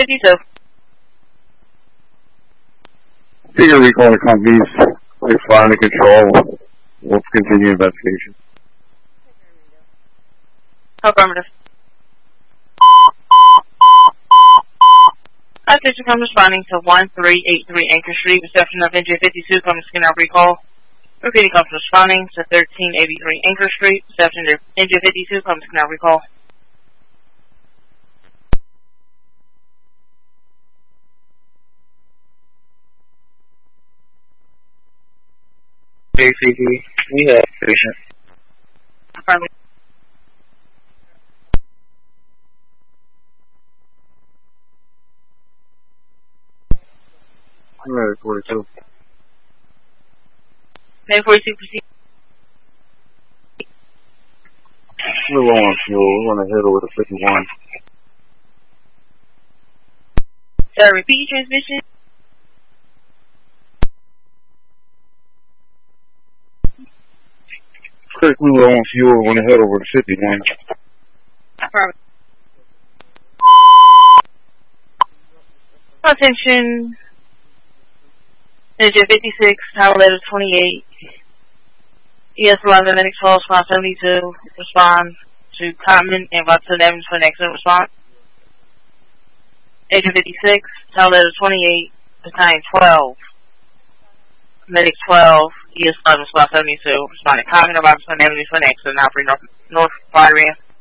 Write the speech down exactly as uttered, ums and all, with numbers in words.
fifty-two. Figure recall the companies. They're flying to control. We'll continue investigation. Affirmative. Our station comes responding to one three eight three Anchor Street, reception of N J fifty-two, comes skin out recall. Repeating, comes responding to thirteen eighty-three Anchor Street, reception of N J fifty-two, comes skin out recall. J C D, we have patient. Affirmative. I'm ready for it too. May forty-two, proceed. We're low on fuel. We want to head over to fifty-one. Sir, repeat your transmission. Critically low on fuel. We want to head over to fifty-one. Affirmative. Attention. N J fifty-six, tower letter twenty-eight. E S eleven, Medic twelve, response seventy-two. Respond to Common and Watson Evans for an accident response. N J fifty-six, tower letter twenty-eight, battalion twelve. Medic twelve, E S eleven, response seventy-two. Respond to Common and Watson Evans for an accident. Now for North, North Fire